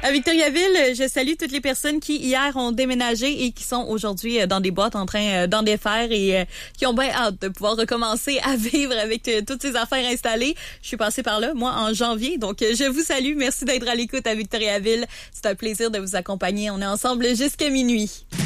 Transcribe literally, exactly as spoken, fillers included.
À Victoriaville, je salue toutes les personnes qui, hier, ont déménagé et qui sont aujourd'hui dans des boîtes en train d'en défaire et qui ont bien hâte de pouvoir recommencer à vivre avec toutes ces affaires installées. Je suis passée par là, moi, en janvier. Donc, je vous salue. Merci d'être à l'écoute à Victoriaville. C'est un plaisir de vous accompagner. On est ensemble jusqu'à minuit.